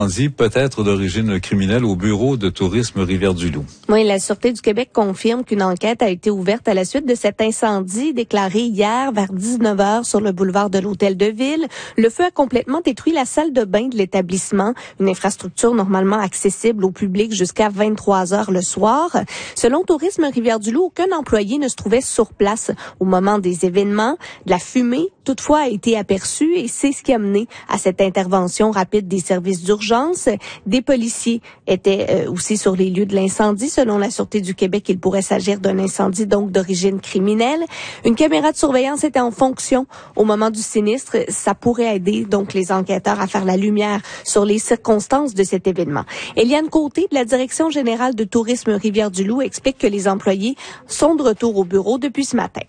peut-être d'origine criminelle au bureau de tourisme Rivière-du-Loup. Oui, la Sûreté du Québec confirme qu'une enquête a été ouverte à la suite de cet incendie déclaré hier vers 19h sur le boulevard de l'Hôtel de Ville. Le feu a complètement détruit la salle de bain de l'établissement, une infrastructure normalement accessible au public jusqu'à 23h le soir. Selon Tourisme Rivière-du-Loup, aucun employé ne se trouvait sur place au moment des événements. De la fumée, toutefois, a été aperçue et c'est ce qui a mené à cette intervention rapide des services d'urgence. Des policiers étaient aussi sur les lieux de l'incendie. Selon la Sûreté du Québec, il pourrait s'agir d'un incendie donc d'origine criminelle. Une caméra de surveillance était en fonction au moment du sinistre. Ça pourrait aider donc les enquêteurs à faire la lumière sur les circonstances de cet événement. Eliane Côté de la Direction générale de tourisme Rivière-du-Loup explique que les employés sont de retour au bureau depuis ce matin.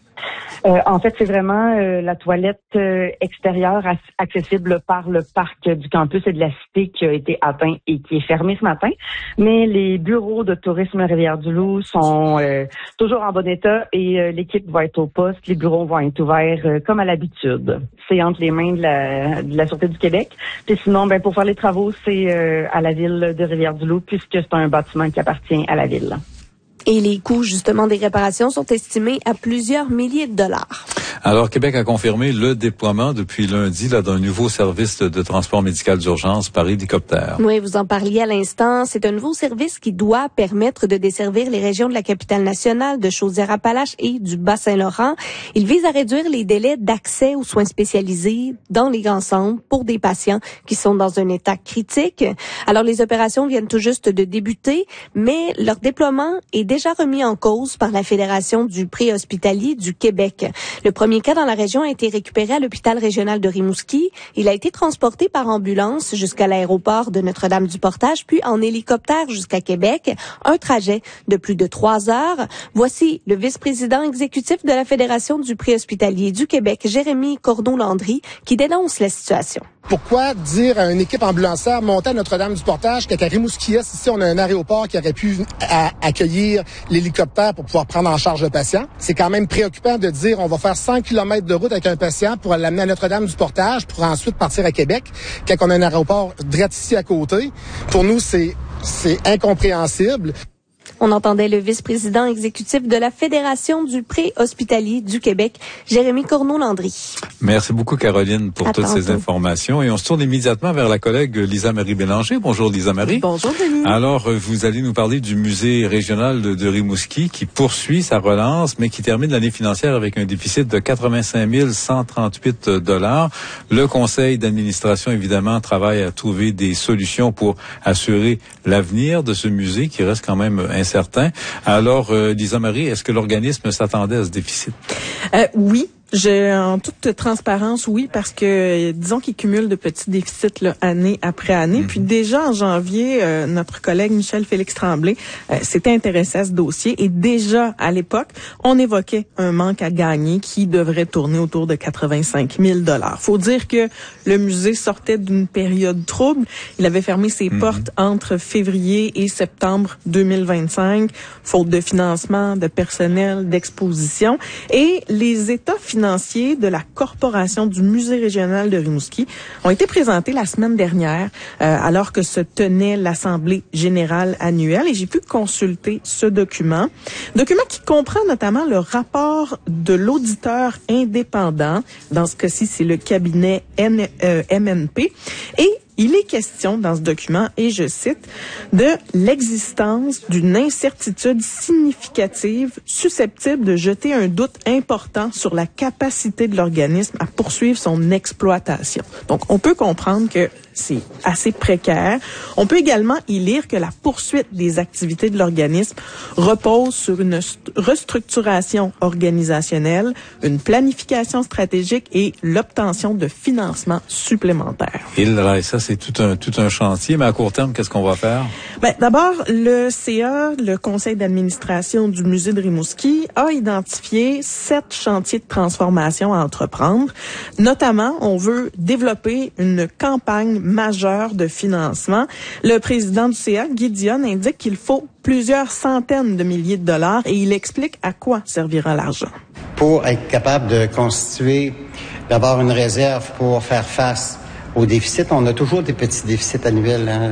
En fait, c'est vraiment la toilette extérieure accessible par le parc du campus et de la cité qui a été atteint et qui est fermé ce matin. Mais les bureaux de tourisme Rivière-du-Loup sont toujours en bon état et l'équipe va être au poste. Les bureaux vont être ouverts comme à l'habitude. C'est entre les mains de la Sûreté du Québec. Puis sinon, pour faire les travaux, c'est à la ville de Rivière-du-Loup puisque c'est un bâtiment qui appartient à la ville. Et les coûts, justement, des réparations sont estimés à plusieurs milliers de dollars. Alors, Québec a confirmé le déploiement depuis lundi d'un nouveau service de transport médical d'urgence par hélicoptère. Oui, vous en parliez à l'instant. C'est un nouveau service qui doit permettre de desservir les régions de la capitale nationale, de Chaudière-Appalaches et du Bas-Saint-Laurent. Il vise à réduire les délais d'accès aux soins spécialisés dans les grands centres pour des patients qui sont dans un état critique. Alors, les opérations viennent tout juste de débuter, mais leur déploiement est déjà remis en cause par la Fédération du préhospitalier du Québec. Le premier cas dans la région a été récupéré à l'hôpital régional de Rimouski. Il a été transporté par ambulance jusqu'à l'aéroport de Notre-Dame-du-Portage, puis en hélicoptère jusqu'à Québec. Un trajet de plus de 3 heures. Voici le vice-président exécutif de la Fédération du préhospitalier du Québec, Jérémy Cordon-Landry, qui dénonce la situation. Pourquoi dire à une équipe ambulancière monter à Notre-Dame-du-Portage qu'à Rimouski, ici, on a un aéroport qui aurait pu accueillir l'hélicoptère pour pouvoir prendre en charge le patient? C'est quand même préoccupant de dire on va faire 100 km de route avec un patient pour l'amener à Notre-Dame-du-Portage pour ensuite partir à Québec quand on a un aéroport direct ici à côté. Pour nous, c'est incompréhensible. On entendait le vice-président exécutif de la Fédération du préhospitalier du Québec, Jérémy Cordon-Landry. Merci beaucoup, Caroline, pour toutes ces informations. Et on se tourne immédiatement vers la collègue Lisa-Marie Bélanger. Bonjour, Lisa-Marie. Bonjour, Denis. Alors, vous allez nous parler du musée régional de Rimouski qui poursuit sa relance, mais qui termine l'année financière avec un déficit de 85 138 $. Le conseil d'administration, évidemment, travaille à trouver des solutions pour assurer l'avenir de ce musée qui reste quand même incertain. Alors, Lisa-Marie, est-ce que l'organisme s'attendait à ce déficit? Oui. En toute transparence, oui, parce que disons qu'il cumule de petits déficits là, année après année. Puis déjà en janvier, notre collègue Michel-Félix Tremblay s'était intéressé à ce dossier et déjà à l'époque, on évoquait un manque à gagner qui devrait tourner autour de 85 000 $. Faut dire que le musée sortait d'une période trouble. Il avait fermé ses portes entre février et septembre 2025, faute de financement, de personnel, d'exposition. Et les états financiers de la Corporation du Musée régional de Rimouski ont été présentés la semaine dernière alors que se tenait l'Assemblée générale annuelle et j'ai pu consulter ce document qui comprend notamment le rapport de l'auditeur indépendant. Dans ce cas-ci, c'est le cabinet MNP et il est question dans ce document, et je cite, de l'existence d'une incertitude significative susceptible de jeter un doute important sur la capacité de l'organisme à poursuivre son exploitation. Donc, on peut comprendre que c'est assez précaire. On peut également y lire que la poursuite des activités de l'organisme repose sur une restructuration organisationnelle, une planification stratégique et l'obtention de financements supplémentaires. Et là, ça, c'est tout un chantier. Mais à court terme, qu'est-ce qu'on va faire? D'abord, le CA, le conseil d'administration du musée de Rimouski, a identifié 7 chantiers de transformation à entreprendre. Notamment, on veut développer une campagne majeure de financement. Le président du CA, Guy Dionne, indique qu'il faut plusieurs centaines de milliers de dollars et il explique à quoi servira l'argent. Pour être capable de constituer d'abord une réserve pour faire face au déficit. On a toujours des petits déficits annuels, hein.